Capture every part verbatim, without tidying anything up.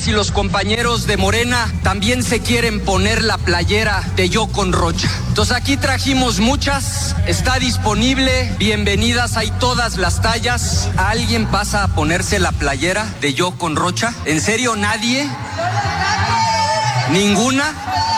compañeras y los compañeros de Morena también se quieren poner la playera de Yo con Rocha. Entonces aquí trajimos muchas, está disponible, bienvenidas, hay todas las tallas. ¿Alguien pasa a ponerse la playera de Yo con Rocha? ¿En serio nadie? ¿Ninguna?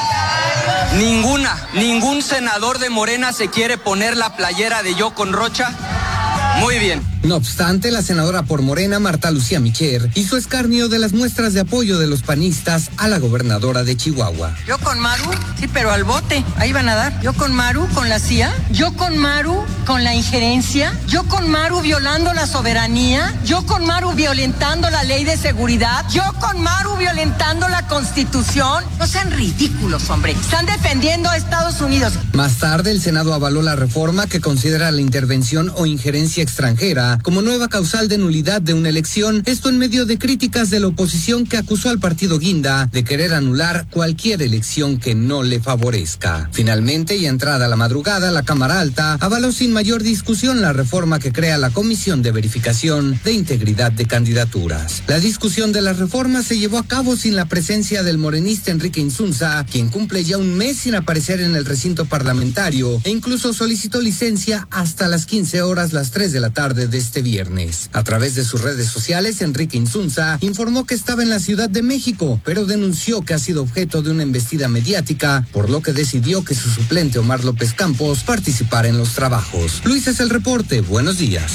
Ninguna, ningún senador de Morena se quiere poner la playera de Yo con Rocha. Muy bien. No obstante, la senadora por Morena, Marta Lucía Micher, hizo escarnio de las muestras de apoyo de los panistas a la gobernadora de Chihuahua. Yo con Maru, sí, pero al bote, ahí van a dar. Yo con Maru, con la C I A, yo con Maru, con la injerencia, yo con Maru violando la soberanía, yo con Maru violentando la ley de seguridad, yo con Maru violentando la Constitución. No sean ridículos, hombre. Están defendiendo a Estados Unidos. Más tarde, el Senado avaló la reforma que considera la intervención o injerencia extranjera como nueva causal de nulidad de una elección, esto en medio de críticas de la oposición que acusó al partido Guinda de querer anular cualquier elección que no le favorezca. Finalmente, y entrada la madrugada, la Cámara Alta avaló sin mayor discusión la reforma que crea la Comisión de Verificación de Integridad de Candidaturas. La discusión de la reforma se llevó a cabo sin la presencia del morenista Enrique Insunza, quien cumple ya un mes sin aparecer en el recinto parlamentario e incluso solicitó licencia hasta las quince horas, las tres de la tarde de este viernes. A través de sus redes sociales, Enrique Insunza informó que estaba en la Ciudad de México, pero denunció que ha sido objeto de una embestida mediática, por lo que decidió que su suplente Omar López Campos participara en los trabajos. Luis, es el reporte. Buenos días.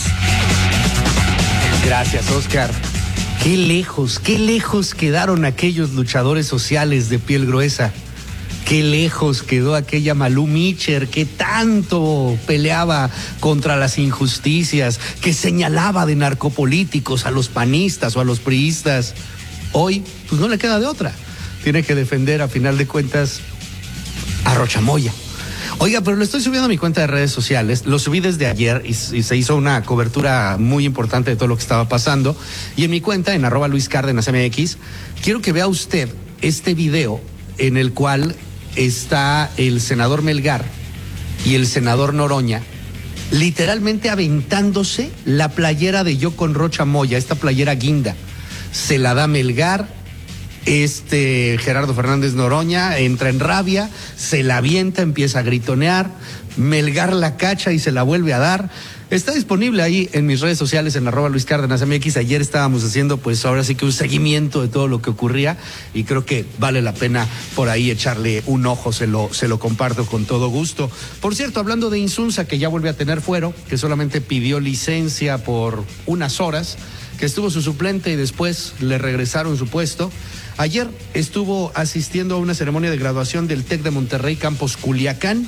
Gracias, Oscar. Qué lejos, qué lejos quedaron aquellos luchadores sociales de piel gruesa. Qué lejos quedó aquella Malú Micher que tanto peleaba contra las injusticias, que señalaba de narcopolíticos a los panistas o a los priistas. Hoy, pues no le queda de otra. Tiene que defender, a final de cuentas, a Rocha Moya. Oiga, pero lo estoy subiendo a mi cuenta de redes sociales. Lo subí desde ayer y, y se hizo una cobertura muy importante de todo lo que estaba pasando. Y en mi cuenta, en arroba Luis Cárdenas M X, quiero que vea usted este video en el cual está el senador Melgar y el senador Noroña literalmente aventándose la playera de Yo con Rocha Moya, esta playera guinda. Se la da Melgar, este Gerardo Fernández Noroña entra en rabia, se la avienta, empieza a gritonear, Melgar la cacha y se la vuelve a dar. Está disponible ahí en mis redes sociales, en arroba Luis Cárdenas M X. Ayer estábamos haciendo, pues ahora sí que un seguimiento de todo lo que ocurría y creo que vale la pena por ahí echarle un ojo, se lo, se lo comparto con todo gusto. Por cierto, hablando de Insunza, que ya vuelve a tener fuero, que solamente pidió licencia por unas horas, que estuvo su suplente y después le regresaron su puesto. Ayer estuvo asistiendo a una ceremonia de graduación del TEC de Monterrey, Campus Culiacán.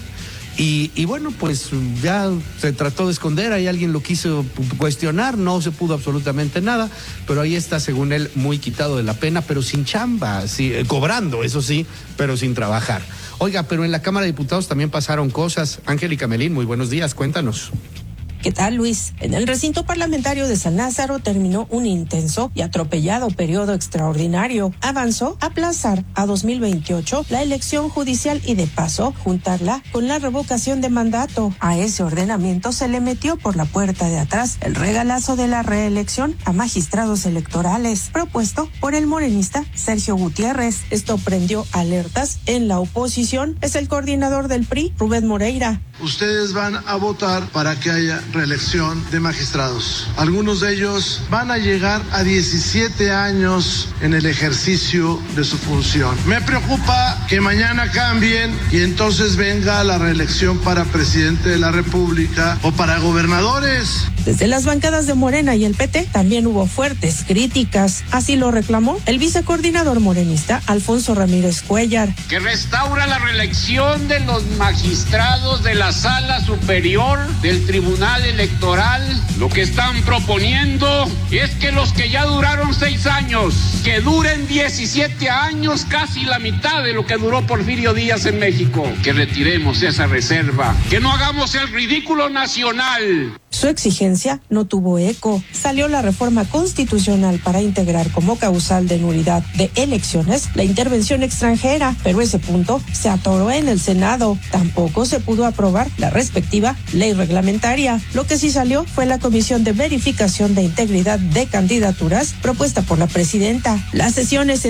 Y, y bueno, pues ya se trató de esconder, ahí alguien lo quiso cuestionar, no se pudo absolutamente nada, pero ahí está, según él, muy quitado de la pena, pero sin chamba, sí, eh, cobrando, eso sí, pero sin trabajar. Oiga, pero en la Cámara de Diputados también pasaron cosas. Angélica Melín, muy buenos días, cuéntanos. ¿Qué tal, Luis? En el recinto parlamentario de San Lázaro terminó un intenso y atropellado periodo extraordinario. Avanzó a aplazar a dos mil veintiocho la elección judicial y de paso juntarla con la revocación de mandato. A ese ordenamiento se le metió por la puerta de atrás el regalazo de la reelección a magistrados electorales, propuesto por el morenista Sergio Gutiérrez. Esto prendió alertas en la oposición. Es el coordinador del P R I, Rubén Moreira. Ustedes van a votar para que haya reelección de magistrados. Algunos de ellos van a llegar a diecisiete años en el ejercicio de su función. Me preocupa que mañana cambien y entonces venga la reelección para presidente de la República o para gobernadores. Desde las bancadas de Morena y el P T también hubo fuertes críticas. Así lo reclamó el vicecoordinador morenista Alfonso Ramírez Cuellar. Que restaura la reelección de los magistrados de la Sala Superior del Tribunal Electoral. Lo que están proponiendo es que los que ya duraron seis años, que duren diecisiete años, casi la mitad de lo que duró Porfirio Díaz en México. Que retiremos esa reserva, que no hagamos el ridículo nacional. Su exigencia no tuvo eco. Salió la reforma constitucional para integrar como causal de nulidad de elecciones la intervención extranjera, pero ese punto se atoró en el Senado. Tampoco se pudo aprobar la respectiva ley reglamentaria. Lo que sí salió fue la Comisión de Verificación de Integridad de Candidaturas propuesta por la presidenta. Las sesiones